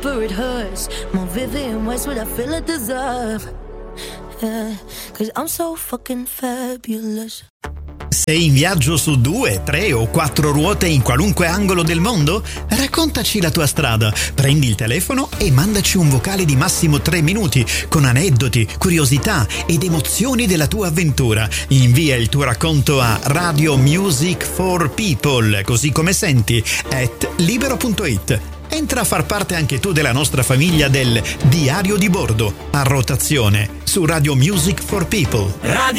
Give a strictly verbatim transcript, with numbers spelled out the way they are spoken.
But it hurts more vivid and worse what I feel I deserve. Yeah, cause I'm so fucking fabulous. Sei in viaggio su due, tre o quattro ruote in qualunque angolo del mondo? Raccontaci la tua strada. Prendi il telefono e mandaci un vocale di massimo tre minuti con aneddoti, curiosità ed emozioni della tua avventura. Invia il tuo racconto a Radio Music for People, così come senti, at libero punto it. Entra a far parte anche tu della nostra famiglia del Diario di Bordo, a rotazione, su Radio Music for People. Radio